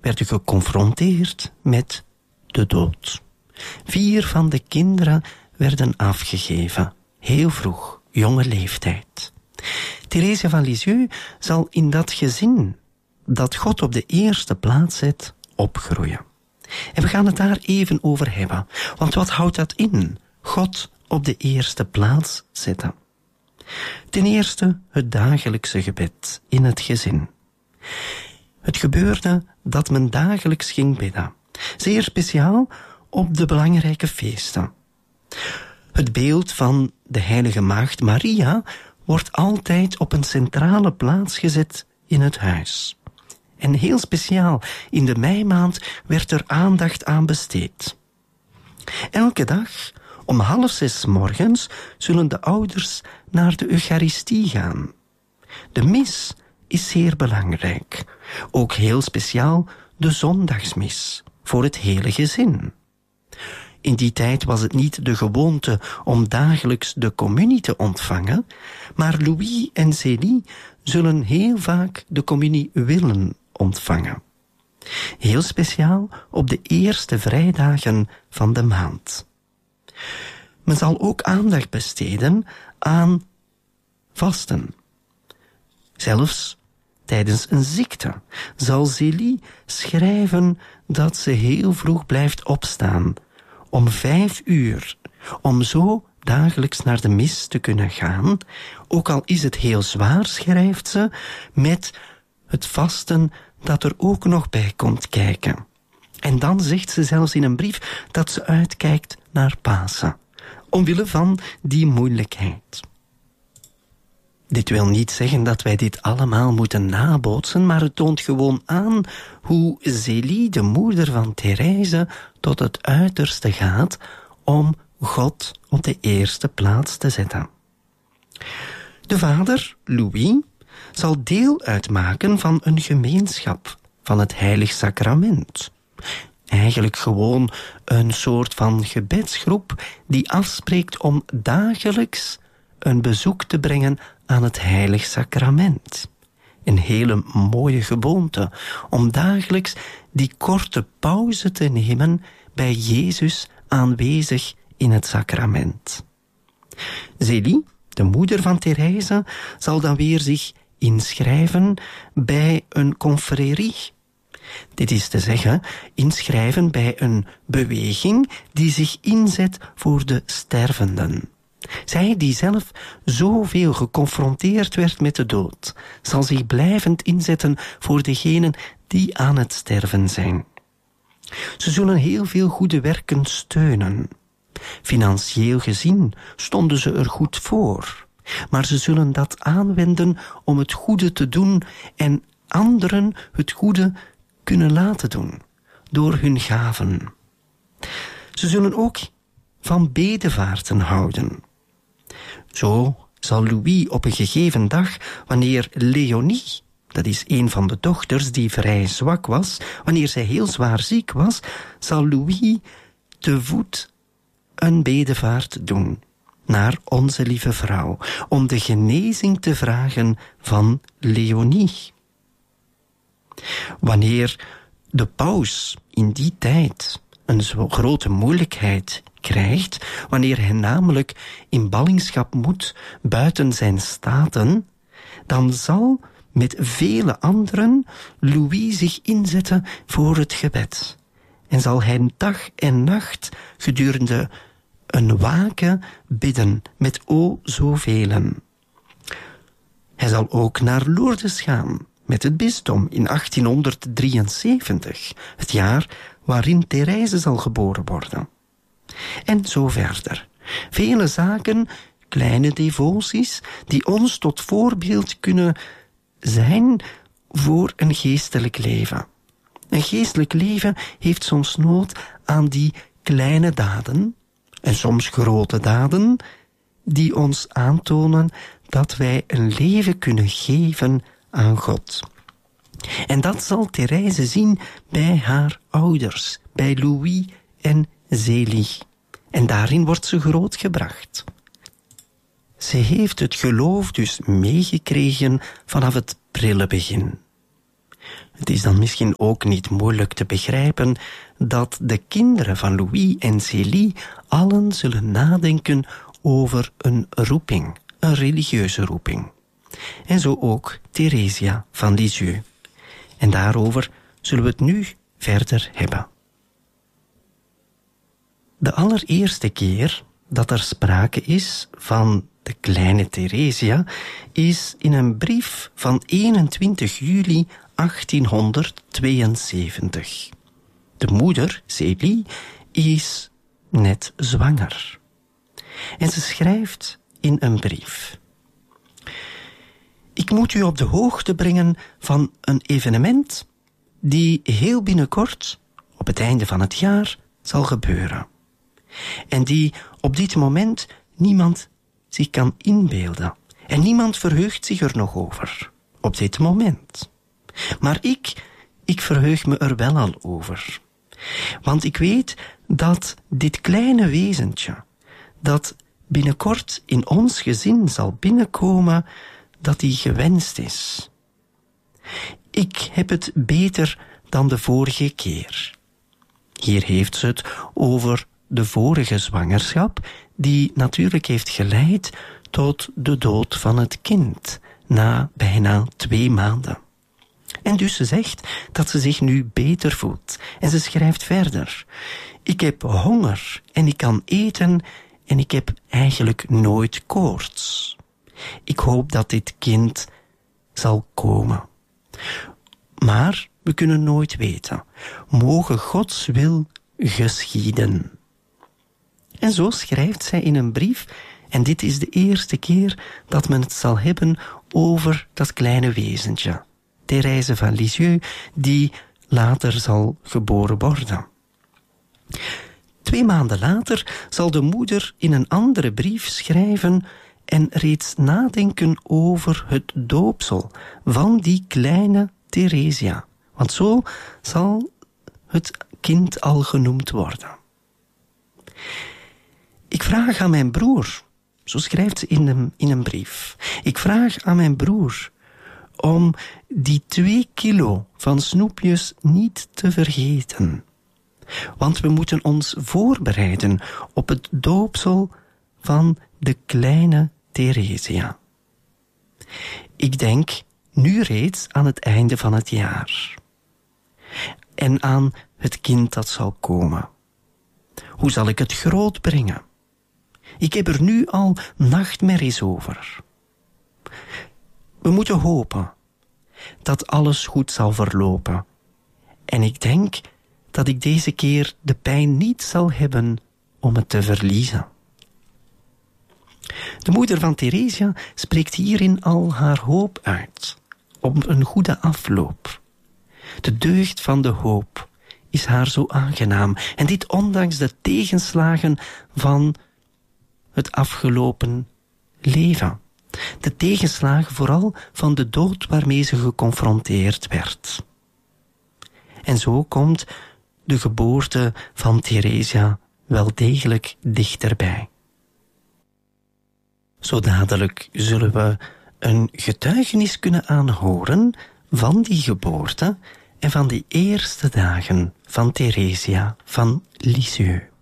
werden geconfronteerd met de dood. 4 van de kinderen werden afgegeven, heel vroeg, jonge leeftijd. Therese van Lisieux zal in dat gezin dat God op de eerste plaats zet, opgroeien. En we gaan het daar even over hebben. Want wat houdt dat in? God op de eerste plaats zetten. Ten eerste het dagelijkse gebed in het gezin. Het gebeurde dat men dagelijks ging bidden. Zeer speciaal op de belangrijke feesten. Het beeld van de heilige maagd Maria wordt altijd op een centrale plaats gezet in het huis. En heel speciaal, in de meimaand werd er aandacht aan besteed. Elke dag, om 5:30 morgens, zullen de ouders naar de Eucharistie gaan. De mis is zeer belangrijk. Ook heel speciaal de zondagsmis, voor het hele gezin. In die tijd was het niet de gewoonte om dagelijks de communie te ontvangen, maar Louis en Zélie zullen heel vaak de communie willen ontvangen. Heel speciaal op de eerste vrijdagen van de maand. Men zal ook aandacht besteden aan vasten. Zelfs tijdens een ziekte zal Zélie schrijven dat ze heel vroeg blijft opstaan, om 5 uur, om zo dagelijks naar de mis te kunnen gaan. Ook al is het heel zwaar, schrijft ze, met het vasten dat er ook nog bij komt kijken. En dan zegt ze zelfs in een brief dat ze uitkijkt naar Pasen, omwille van die moeilijkheid. Dit wil niet zeggen dat wij dit allemaal moeten nabootsen, maar het toont gewoon aan hoe Zélie, de moeder van Therese, tot het uiterste gaat om God op de eerste plaats te zetten. De vader, Louis, zal deel uitmaken van een gemeenschap van het Heilig Sacrament. Eigenlijk gewoon een soort van gebedsgroep die afspreekt om dagelijks een bezoek te brengen aan het Heilig Sacrament. Een hele mooie gewoonte om dagelijks die korte pauze te nemen bij Jezus aanwezig in het sacrament. Zélie, de moeder van Therese, zal dan weer zich inschrijven bij een confrérie. Dit is te zeggen, inschrijven bij een beweging die zich inzet voor de stervenden. Zij die zelf zoveel geconfronteerd werd met de dood, zal zich blijvend inzetten voor degenen die aan het sterven zijn. Ze zullen heel veel goede werken steunen. Financieel gezien stonden ze er goed voor, maar ze zullen dat aanwenden om het goede te doen en anderen het goede kunnen laten doen door hun gaven. Ze zullen ook van bedevaarten houden. Zo zal Louis op een gegeven dag, wanneer Léonie, dat is een van de dochters die vrij zwak was, wanneer zij heel zwaar ziek was, zal Louis te voet een bedevaart doen naar Onze Lieve Vrouw, om de genezing te vragen van Léonie. Wanneer de paus in die tijd een zo grote moeilijkheid krijgt, wanneer hij namelijk in ballingschap moet buiten zijn staten, dan zal met vele anderen Louis zich inzetten voor het gebed. En zal hij dag en nacht gedurende een waken bidden met o zovelen. Hij zal ook naar Lourdes gaan met het bisdom in 1873, het jaar waarin Therese zal geboren worden. En zo verder. Vele zaken, kleine devoties, die ons tot voorbeeld kunnen zijn voor een geestelijk leven. Een geestelijk leven heeft soms nood aan die kleine daden, en soms grote daden, die ons aantonen dat wij een leven kunnen geven aan God. En dat zal Therese zien bij haar ouders, bij Louis en Zélie. En daarin wordt ze grootgebracht. Ze heeft het geloof dus meegekregen vanaf het prille begin. Het is dan misschien ook niet moeilijk te begrijpen dat de kinderen van Louis en Célie allen zullen nadenken over een roeping, een religieuze roeping. En zo ook Theresia van Lisieux. En daarover zullen we het nu verder hebben. De allereerste keer dat er sprake is van de kleine Theresia is in een brief van 21 juli 1872. De moeder, Célie, is net zwanger. En ze schrijft in een brief: ik moet u op de hoogte brengen van een evenement die heel binnenkort, op het einde van het jaar, zal gebeuren. En die op dit moment niemand zich kan inbeelden. En niemand verheugt zich er nog over, op dit moment. Maar ik verheug me er wel al over. Want ik weet dat dit kleine wezentje, dat binnenkort in ons gezin zal binnenkomen, dat die gewenst is. Ik heb het beter dan de vorige keer. Hier heeft ze het over de vorige zwangerschap, die natuurlijk heeft geleid tot de dood van het kind, na bijna 2 maanden. En dus ze zegt dat ze zich nu beter voelt. En ze schrijft verder: ik heb honger en ik kan eten en ik heb eigenlijk nooit koorts. Ik hoop dat dit kind zal komen. Maar we kunnen nooit weten. Mogen Gods wil geschieden. En zo schrijft zij in een brief, en dit is de eerste keer dat men het zal hebben over dat kleine wezentje, Thérèse van Lisieux, die later zal geboren worden. 2 maanden later zal de moeder in een andere brief schrijven en reeds nadenken over het doopsel van die kleine Theresia. Want zo zal het kind al genoemd worden. Ik vraag aan mijn broer, zo schrijft ze in een brief, ik vraag aan mijn broer om die 2 kilo van snoepjes niet te vergeten. Want we moeten ons voorbereiden op het doopsel van de kleine Theresia. Ik denk nu reeds aan het einde van het jaar. En aan het kind dat zal komen. Hoe zal ik het groot brengen? Ik heb er nu al nachtmerries over. We moeten hopen dat alles goed zal verlopen. En ik denk dat ik deze keer de pijn niet zal hebben om het te verliezen. De moeder van Theresia spreekt hierin al haar hoop uit op een goede afloop. De deugd van de hoop is haar zo aangenaam. En dit ondanks de tegenslagen van het afgelopen leven. De tegenslagen vooral van de dood waarmee ze geconfronteerd werd. En zo komt de geboorte van Theresia wel degelijk dichterbij. Zo dadelijk zullen we een getuigenis kunnen aanhoren van die geboorte en van die eerste dagen van Theresia van Lisieux.